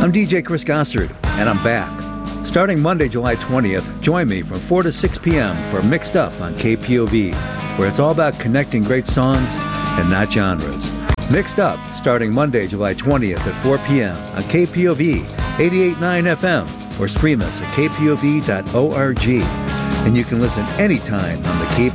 I'm DJ Chris Gossard, and I'm back. Starting Monday, July 20th, join me from 4 to 6 p.m. for Mixed Up on KPOV, where it's all about connecting great songs and not genres. Mixed Up, starting Monday, July 20th at 4 p.m. on KPOV 88.9 FM, or stream us at kpov.org. And you can listen anytime on the